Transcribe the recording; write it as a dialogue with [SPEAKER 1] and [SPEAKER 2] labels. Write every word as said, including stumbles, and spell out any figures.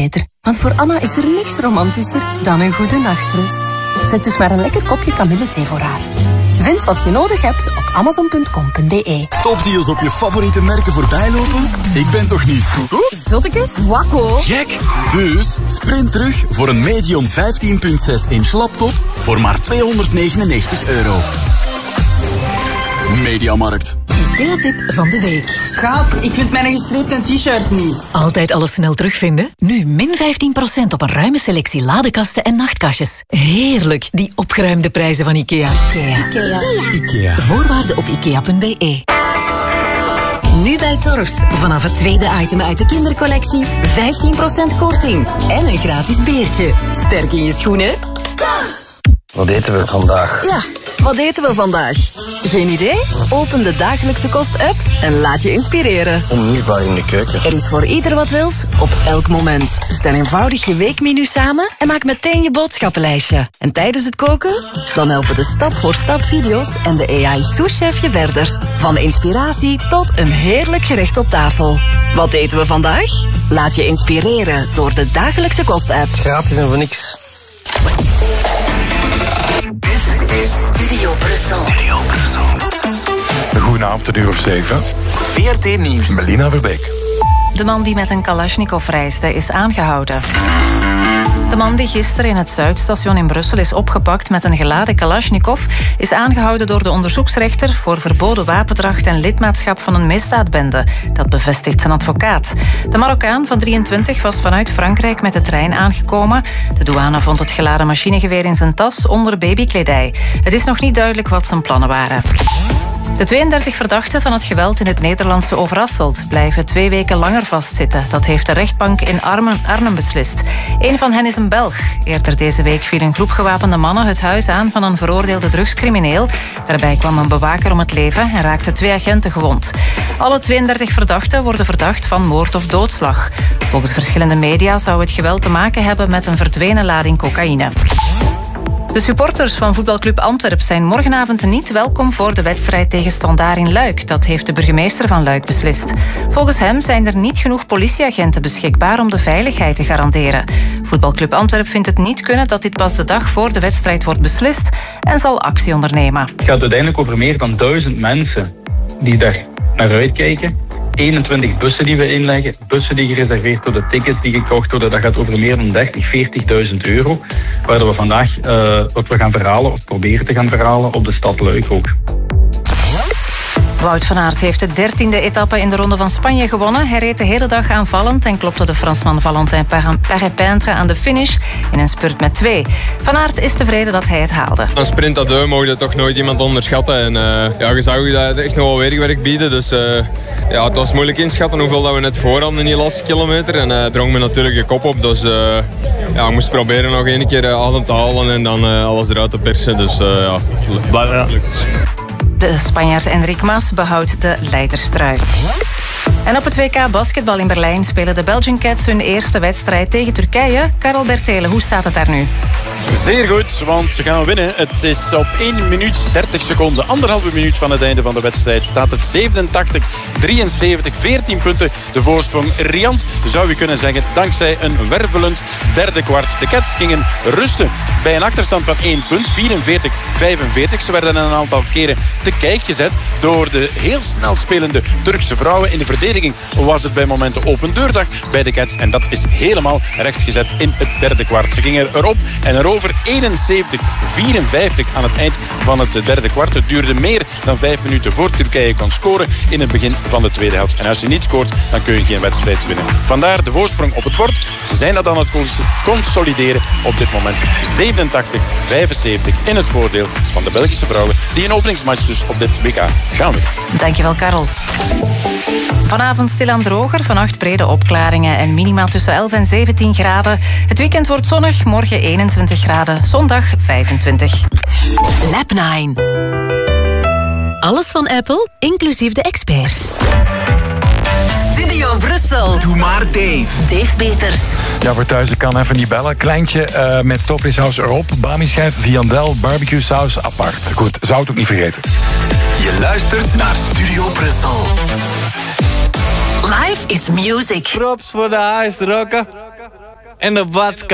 [SPEAKER 1] beter. Want voor Anna is er niks romantischer dan een goede nachtrust. Zet dus maar een lekker kopje kamillethee voor haar. Vind wat je nodig hebt op amazon punt com punt b e.
[SPEAKER 2] Topdeals op je favoriete merken voorbijlopen? Ik ben toch niet...
[SPEAKER 1] Zottekes? Wakko.
[SPEAKER 2] Gek! Dus sprint terug voor een Medion vijftien komma zes inch laptop voor maar tweehonderdnegenennegentig euro. Mediamarkt.
[SPEAKER 1] IKEA-tip van de week.
[SPEAKER 3] Schat, ik vind mijn gestreepte t-shirt niet.
[SPEAKER 1] Altijd alles snel terugvinden? Nu min vijftien procent op een ruime selectie ladekasten en nachtkastjes. Heerlijk, die opgeruimde prijzen van IKEA. IKEA. IKEA.
[SPEAKER 2] IKEA.
[SPEAKER 1] Voorwaarden op ikea punt b e.
[SPEAKER 4] Nu bij Torfs. Vanaf het tweede item uit de kindercollectie. vijftien procent korting. En een gratis beertje. Sterk in je schoenen. Torfs!
[SPEAKER 5] Wat eten we vandaag?
[SPEAKER 4] Ja, wat eten we vandaag? Geen idee? Open de dagelijkse kost-app en laat je inspireren.
[SPEAKER 5] Onmisbaar in de keuken.
[SPEAKER 4] Er is voor ieder wat wils, op elk moment. Stel eenvoudig je weekmenu samen en maak meteen je boodschappenlijstje. En tijdens het koken? Dan helpen de stap-voor-stap video's en de A I-souschef je verder. Van inspiratie tot een heerlijk gerecht op tafel. Wat eten we vandaag? Laat je inspireren door de dagelijkse kost-app.
[SPEAKER 5] Gratis en voor niks.
[SPEAKER 4] Dit is Studio Brussel. Studio Brussel.
[SPEAKER 6] Goedenavond, een uur of zeven.
[SPEAKER 2] V R T Nieuws.
[SPEAKER 6] Melina Verbeek.
[SPEAKER 7] De man die met een Kalashnikov reisde is aangehouden. De man die gisteren in het Zuidstation in Brussel is opgepakt met een geladen Kalashnikov is aangehouden door de onderzoeksrechter voor verboden wapendracht en lidmaatschap van een misdaadbende. Dat bevestigt zijn advocaat. De Marokkaan van drieëntwintig was vanuit Frankrijk met de trein aangekomen. De douane vond het geladen machinegeweer in zijn tas onder babykledij. Het is nog niet duidelijk wat zijn plannen waren. De tweeëndertig verdachten van het geweld in het Nederlandse Overasselt blijven twee weken langer vastzitten. Dat heeft de rechtbank in Arnhem, Arnhem beslist. Een van hen is een Belg. Eerder deze week viel een groep gewapende mannen het huis aan van een veroordeelde drugscrimineel. Daarbij kwam een bewaker om het leven en raakten twee agenten gewond. Alle tweeëndertig verdachten worden verdacht van moord of doodslag. Volgens verschillende media zou het geweld te maken hebben met een verdwenen lading cocaïne. De supporters van voetbalclub Antwerp zijn morgenavond niet welkom voor de wedstrijd tegen Standaard in Luik. Dat heeft de burgemeester van Luik beslist. Volgens hem zijn er niet genoeg politieagenten beschikbaar om de veiligheid te garanderen. Voetbalclub Antwerp vindt het niet kunnen dat dit pas de dag voor de wedstrijd wordt beslist en zal actie ondernemen.
[SPEAKER 8] Het gaat uiteindelijk over meer dan duizend mensen die daar naar uitkijken. eenentwintig bussen die we inleggen, bussen die gereserveerd worden, tickets die gekocht worden. Dat gaat over meer dan dertig, veertigduizend euro. Waar we vandaag uh, wat we gaan verhalen, of proberen te gaan verhalen, op de stad Luik ook.
[SPEAKER 7] Wout van Aert heeft de dertiende etappe in de Ronde van Spanje gewonnen. Hij reed de hele dag aanvallend en klopte de Fransman Valentin Perret-Peintre aan de finish in een spurt met twee. Van Aert is tevreden dat hij het haalde.
[SPEAKER 9] Een sprint dat deux mogen toch nooit iemand onderschatten. En uh, ja, je zag dat echt nog wel werkwerk bieden. Dus uh, ja, het was moeilijk inschatten hoeveel dat we net voor hadden in die laatste kilometer. En uh, drong me natuurlijk de kop op. Dus uh, ja, ik moest proberen nog één keer adem te halen en dan uh, alles eruit te persen. Dus uh, ja, blijf ja. lukt.
[SPEAKER 7] De Spanjaard Enric Mas behoudt de leiderstrui. En op het W K basketbal in Berlijn spelen de Belgian Cats hun eerste wedstrijd tegen Turkije. Karel Bertelen, hoe staat het daar nu?
[SPEAKER 10] Zeer goed, want ze gaan winnen. Het is op één minuut dertig seconden, anderhalve minuut van het einde van de wedstrijd, staat het zevenentachtig drieënzeventig, veertien punten de voorsprong. Riant, zou je kunnen zeggen, dankzij een wervelend derde kwart. De Cats gingen rusten bij een achterstand van één punt, vierenveertig vijfenveertig. Ze werden een aantal keren te kijk gezet door de heel snel spelende Turkse vrouwen. In de verdediging was het bij momenten open deurdag bij de Cats en dat is helemaal rechtgezet in het derde kwart. Ze gingen erop en erover, eenenzeventig vierenvijftig aan het eind van het derde kwart. Het duurde meer dan vijf minuten voor Turkije kon scoren in het begin van de tweede helft. En als je niet scoort, dan kun je geen wedstrijd winnen. Vandaar de voorsprong op het bord. Ze zijn dat aan het consolideren op dit moment. zevenentachtig vijfenzeventig in het voordeel van de Belgische vrouwen, die een openingsmatch dus op dit W K gaan winnen.
[SPEAKER 7] Dankjewel, Karel. Vanavond stilaan droger, vannacht brede opklaringen en minima tussen elf en zeventien graden. Het weekend wordt zonnig, morgen eenentwintig graden, zondag vijfentwintig.
[SPEAKER 4] Lab nine. Alles van Apple, inclusief de experts. Studio Brussel.
[SPEAKER 2] Doe maar Dave.
[SPEAKER 4] Dave Peters.
[SPEAKER 6] Ja, voor thuis, ik kan even niet bellen. Kleintje uh, met stofvleessaus erop, bami-schijf, viandel, barbecue saus apart. Goed, zou het ook niet vergeten.
[SPEAKER 2] Je luistert naar Studio Brussel.
[SPEAKER 4] Life is music.
[SPEAKER 11] Props voor de highest rocken. en de badkamer.